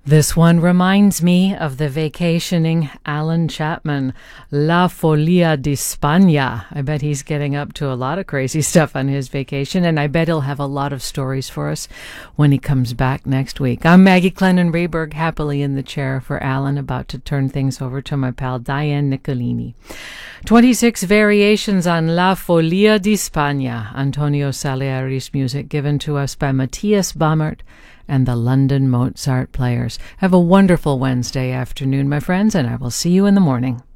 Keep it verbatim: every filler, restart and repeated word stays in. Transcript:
This one reminds me of the vacationing Alan Chapman, La Folia di Spagna. I bet he's getting up to a lot of crazy stuff on his vacation, and I bet he'll have a lot of stories for us when he comes back next week. I'm Maggie Clennon Rehberg, happily in the chair for Alan, about to turn things over to my pal Diane Nicolini. twenty-six variations on La Folia di Spagna, Antonio Salieri's music, given to us by Matthias Baumert and the London Mozart Players. Have a wonderful Wednesday afternoon, my friends, and I will see you in the morning.